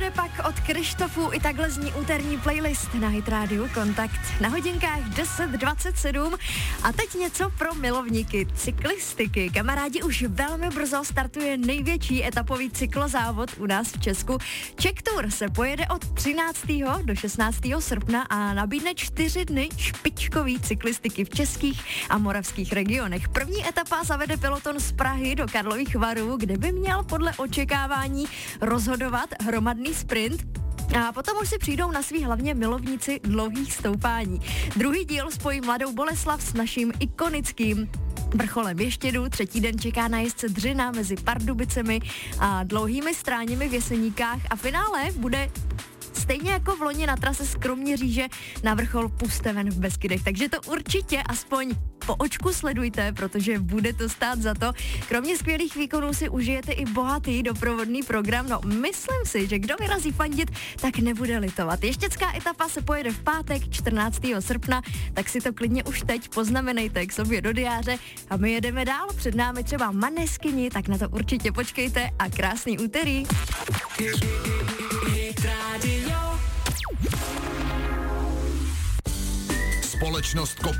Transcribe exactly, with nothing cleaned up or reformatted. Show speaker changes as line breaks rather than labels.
bude pak od Krištofu, i takhle zní úterní playlist na Hit Radio Kontakt na hodinkách deset dvacet sedm. A teď něco pro milovníky cyklistiky. Kamarádi, už velmi brzo startuje největší etapový cyklozávod u nás v Česku. Czech Tour se pojede od třináctého do šestnáctého srpna a nabídne čtyři dny špičkový cyklistiky v českých a moravských regionech. První etapa zavede peloton z Prahy do Karlových Varů, kde by měl podle očekávání rozhodovat hromadný sprint. A potom už si přijdou na svý hlavně milovníci dlouhých stoupání. Druhý díl spojí Mladou Boleslav s naším ikonickým vrcholem Ještědu. Třetí den čeká na jezdce Dřina mezi Pardubicemi a dlouhými stráněmi v Jeseníkách. A finále bude stejně jako v loni na trase z Kroměříže na vrchol Pusteven v Beskydech. Takže to určitě aspoň po očku sledujte, protože bude to stát za to. Kromě skvělých výkonů si užijete i bohatý doprovodný program. No, myslím si, že kdo vyrazí fandit, tak nebude litovat. Ještěcká etapa se pojede v pátek čtrnáctého srpna, tak si to klidně už teď poznamenejte k sobě do diáře a my jedeme dál. Před námi třeba Maneskyni, tak na to určitě počkejte a krásný úterý.
Společnost Kopr